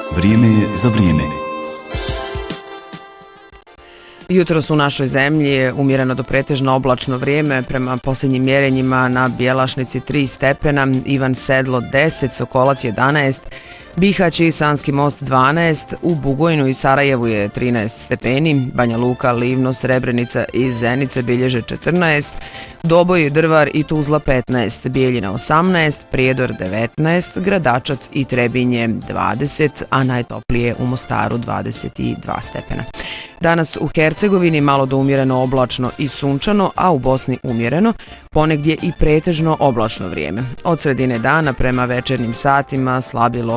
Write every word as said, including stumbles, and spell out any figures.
Vrijeme je za vrijeme. Jutros u našoj zemlji je umjereno do pretežno oblačno vrijeme, prema posljednjim mjerenjima na Bjelašnici tri stepena, Ivan Sedlo deset, Sokolac jedanaest, Bihać i Sanski most dvanaest, u Bugojnu i Sarajevu je trinaest stepeni, Banja Luka, Livno, Srebrenica i Zenice bilježe četrnaest, Doboj, Drvar i Tuzla petnaest, Bijeljina osamnaest, Prijedor devetnaest, Gradačac i Trebinje dvadeset, a najtoplije u Mostaru dvadeset dva stepena. Danas u Hercegovini malo do umjereno oblačno i sunčano, a u Bosni umjereno, ponegdje i pretežno oblačno vrijeme. Od sredine dana prema večernjim satima slabi lokal